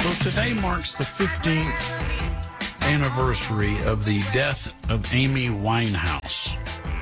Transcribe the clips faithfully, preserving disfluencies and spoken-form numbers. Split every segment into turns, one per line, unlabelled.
So today marks the fifteenth anniversary of the death of Amy Winehouse.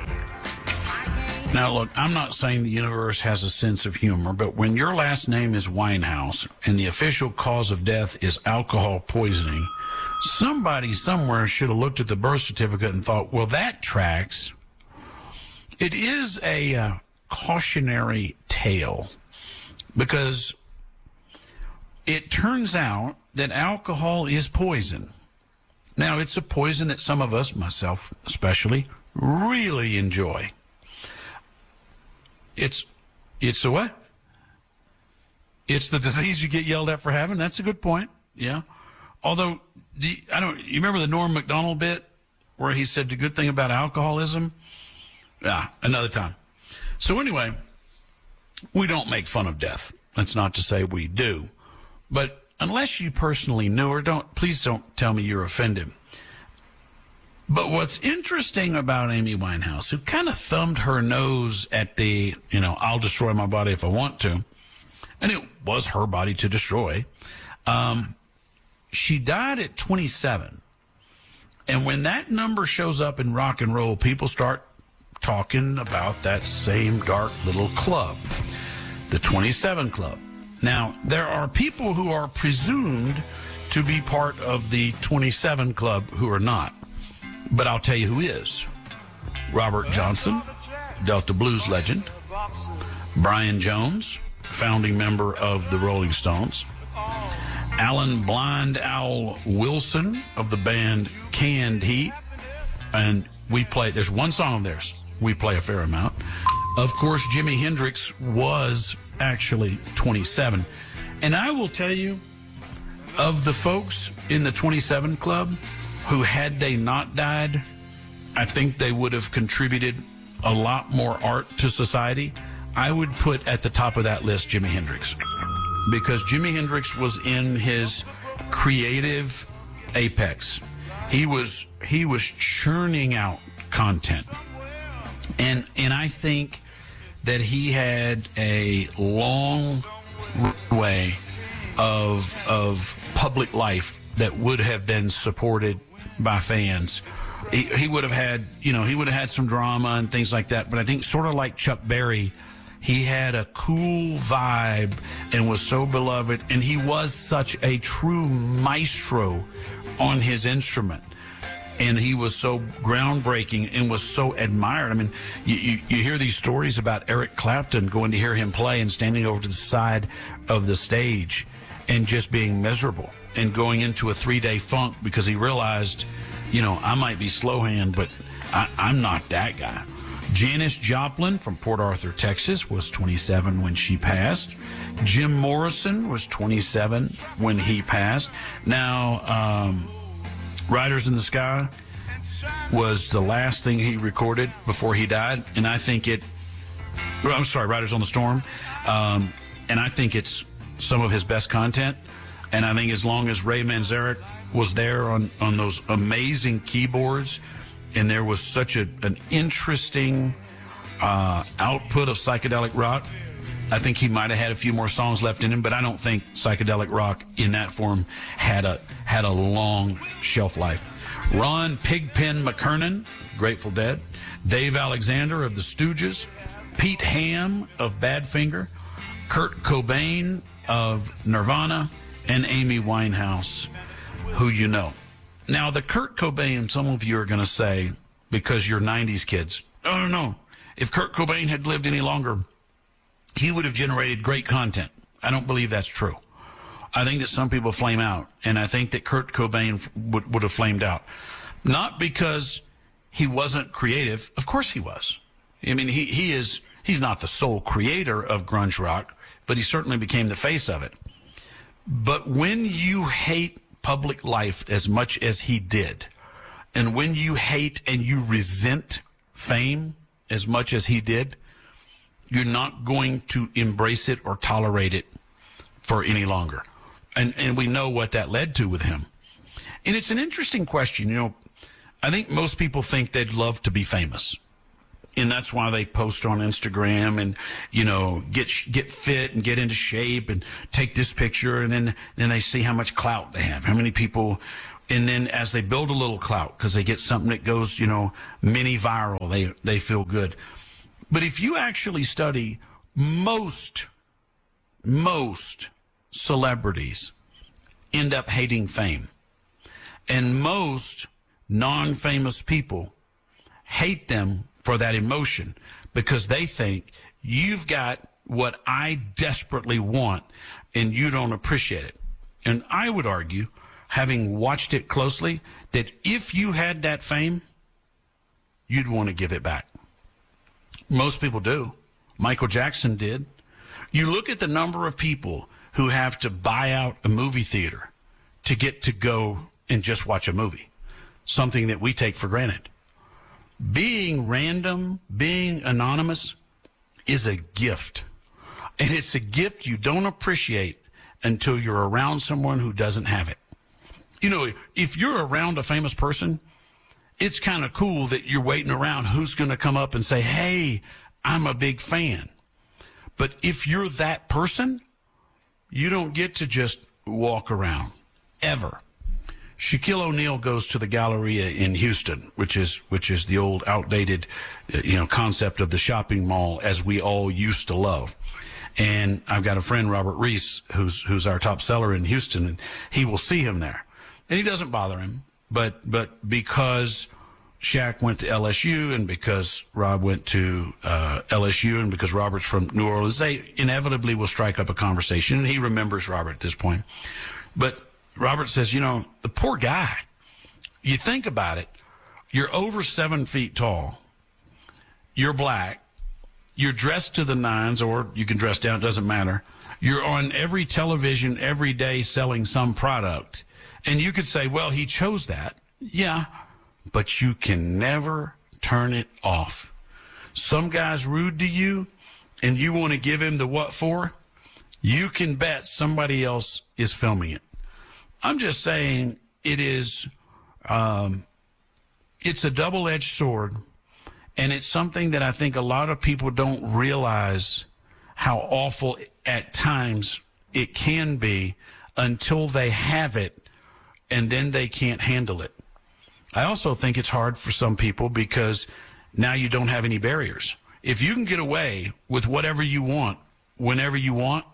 Now, look, I'm not saying the universe has a sense of humor, but when your last name is Winehouse and the official cause of death is alcohol poisoning, somebody somewhere should have looked at the birth certificate and thought, well, that tracks. It is a uh, cautionary tale because it turns out that alcohol is poison. Now, it's a poison that some of us, myself especially, really enjoy. It's, it's a what? It's the disease you get yelled at for having. That's a good point. Yeah. Although, do you, I don't, you remember the Norm Macdonald bit where he said the good thing about alcoholism? Ah, another time. So anyway, we don't make fun of death. That's not to say we do. But unless you personally knew her, don't, please don't tell me you're offended. But what's interesting about Amy Winehouse, who kind of thumbed her nose at the, you know, I'll destroy my body if I want to, and it was her body to destroy, um, she died at twenty-seven. And when that number shows up in rock and roll, people start talking about that same dark little club, the twenty-seven Club. Now, there are people who are presumed to be part of the twenty-seven Club who are not. But I'll tell you who is. Robert Johnson, Delta Blues legend. Brian Jones, founding member of the Rolling Stones. Alan Blind Owl Wilson of the band Canned Heat. And we play, there's one song of theirs we play a fair amount. Of course, Jimi Hendrix was actually twenty-seven. And I will tell you, of the folks in the twenty-seven Club, who, had they not died, I think they would have contributed a lot more art to society. I would put at the top of that list Jimi Hendrix. Because Jimi Hendrix was in his creative apex. He was he was churning out content. And and I think that he had a long way of of public life that would have been supported by fans. He, he would have had, you know, he would have had some drama and things like that. But I think sort of like Chuck Berry, he had a cool vibe and was so beloved. And he was such a true maestro on his instrument. And he was so groundbreaking and was so admired. I mean, you, you, you hear these stories about Eric Clapton going to hear him play and standing over to the side of the stage and just being miserable and going into a three-day funk because he realized, you know, I might be slow hand, but I, I'm not that guy. Janis Joplin from Port Arthur, Texas, was twenty-seven when she passed. Jim Morrison was twenty-seven when he passed. Now, um, Riders in the Sky was the last thing he recorded before he died, and I think it, I'm sorry, Riders on the Storm, um, and I think it's some of his best content. And I think as long as Ray Manzarek was there on, on those amazing keyboards, and there was such a, an interesting uh, output of psychedelic rock, I think he might have had a few more songs left in him, but I don't think psychedelic rock in that form had a had a long shelf life. Ron Pigpen McKernan, Grateful Dead. Dave Alexander of the Stooges. Pete Ham of Badfinger. Kurt Cobain of Nirvana. And Amy Winehouse, who you know. Now, the Kurt Cobain, some of you are going to say, because you're nineties kids, no, no, no. If Kurt Cobain had lived any longer, he would have generated great content. I don't believe that's true. I think that some people flame out, and I think that Kurt Cobain would, would have flamed out. Not because he wasn't creative. Of course he was. I mean, he, he is, he's not the sole creator of grunge rock, but he certainly became the face of it. But when you hate public life as much as he did, and when you hate and you resent fame as much as he did, you're not going to embrace it or tolerate it for any longer. And and we know what that led to with him. And it's an interesting question. You know, I think most people think they'd love to be famous. And that's why they post on Instagram and, you know, get get fit and get into shape and take this picture. And then, then they see how much clout they have, how many people. And then as they build a little clout, because they get something that goes, you know, mini viral, they, they feel good. But if you actually study most, most celebrities end up hating fame. And most non-famous people hate them for that emotion because they think you've got what I desperately want and you don't appreciate it. And I would argue, having watched it closely, that if you had that fame, you'd want to give it back. Most people do. Michael Jackson did. You look at the number of people who have to buy out a movie theater to get to go and just watch a movie, something that we take for granted. Being random, being anonymous is a gift. And it's a gift you don't appreciate until you're around someone who doesn't have it. You know, if you're around a famous person, it's kind of cool that you're waiting around who's going to come up and say, hey, I'm a big fan. But if you're that person, you don't get to just walk around, ever. Shaquille O'Neal goes to the Galleria in Houston, which is which is the old outdated, uh, you know, concept of the shopping mall as we all used to love. And I've got a friend, Robert Reese, who's who's our top seller in Houston, and he will see him there. And he doesn't bother him, but but because Shaq went to L S U and because Rob went to uh, L S U and because Robert's from New Orleans, they inevitably will strike up a conversation. And he remembers Robert at this point. But Robert says, you know, the poor guy, you think about it, you're over seven feet tall, you're black, you're dressed to the nines, or you can dress down, it doesn't matter. You're on every television every day selling some product. And you could say, well, he chose that. Yeah, but you can never turn it off. Some guy's rude to you, and you want to give him the what for? You can bet somebody else is filming it. I'm just saying it is, um, it's a double-edged sword, and it's something that I think a lot of people don't realize how awful at times it can be until they have it, and then they can't handle it. I also think it's hard for some people because now you don't have any barriers. If you can get away with whatever you want, whenever you want,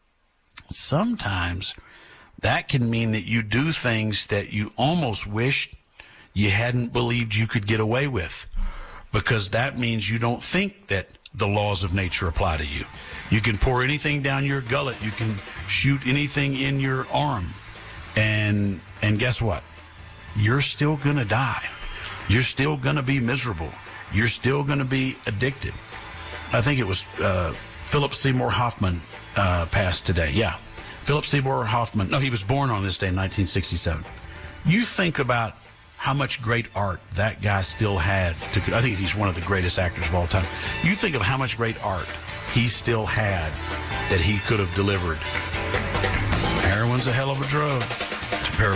sometimes that can mean that you do things that you almost wished you hadn't believed you could get away with, because that means you don't think that the laws of nature apply to you. You can pour anything down your gullet. You can shoot anything in your arm. And and guess what? You're still going to die. You're still going to be miserable. You're still going to be addicted. I think it was uh, Philip Seymour Hoffman uh, passed today. Yeah. Philip Seymour Hoffman. No, he was born on this day in nineteen sixty-seven. You think about how much great art that guy still had. To, I think he's one of the greatest actors of all time. You think of how much great art he still had that he could have delivered. Heroin's a hell of a drug.